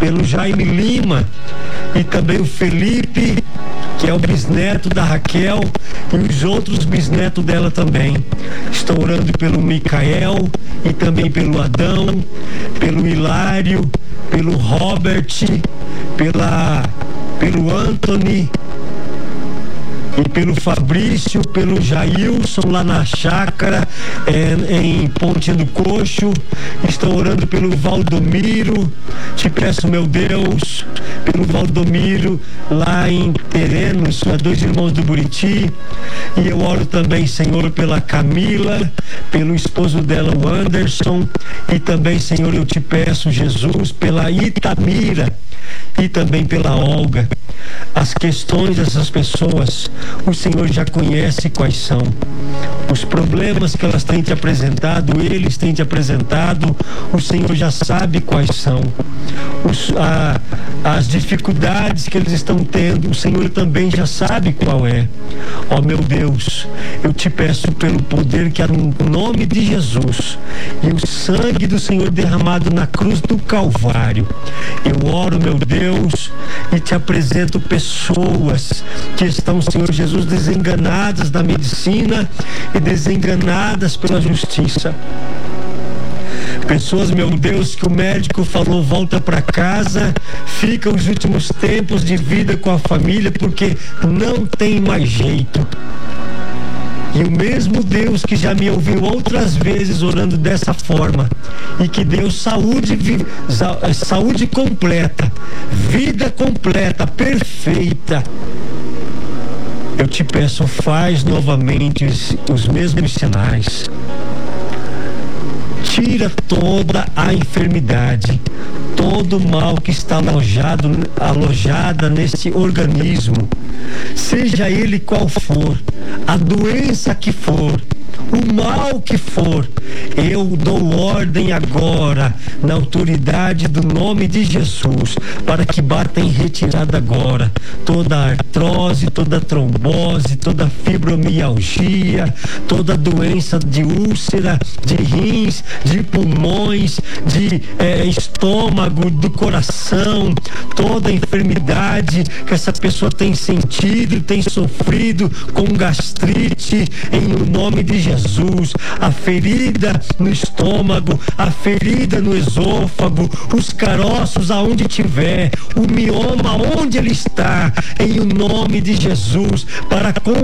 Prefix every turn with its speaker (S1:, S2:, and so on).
S1: pelo Jaime Lima e também o Felipe, que é o bisneto da Raquel, e os outros bisnetos dela também. Estou orando pelo Micael e também pelo Adão, pelo Hilário, pelo Robert, pelo Anthony e pelo Fabrício, pelo Jailson lá na chácara, em Ponte do Coxo. Estou orando pelo Valdomiro, te peço, meu Deus, pelo Valdomiro lá em Terenos, dois irmãos do Buriti. E eu oro também, Senhor, pela Camila, pelo esposo dela, o Anderson, e também, Senhor, eu te peço, Jesus, pela Itamira e também pela Olga. As questões dessas pessoas, o Senhor já conhece quais são. Os problemas que elas têm te apresentado, eles têm te apresentado, o Senhor já sabe quais são. As dificuldades que eles estão tendo, o Senhor também já sabe qual é. Ó meu Deus, eu te peço pelo poder que há no nome de Jesus e o sangue do Senhor derramado na cruz do Calvário. Eu oro, meu Deus, e te apresento pessoas que estão, Senhor Jesus, desenganadas da medicina e desenganadas pela justiça. Pessoas, meu Deus, que o médico falou volta para casa, fica os últimos tempos de vida com a família porque não tem mais jeito. E o mesmo Deus que já me ouviu outras vezes orando dessa forma e que deu saúde completa, vida completa, perfeita, eu te peço, faz novamente os mesmos sinais. Tira toda a enfermidade, todo o mal que está alojada neste organismo, seja ele qual for, a doença que for, o mal que for, eu dou ordem agora, na autoridade do nome de Jesus, para que bata em retirada agora toda a artrose, toda a trombose, toda a fibromialgia, toda a doença de úlcera, de rins, de pulmões, de estômago, do coração, toda a enfermidade que essa pessoa tem sentido, tem sofrido com gastrite, em nome de Jesus, a ferida no estômago, a ferida no esôfago, os caroços aonde tiver, o mioma onde ele está, em o nome de Jesus, para com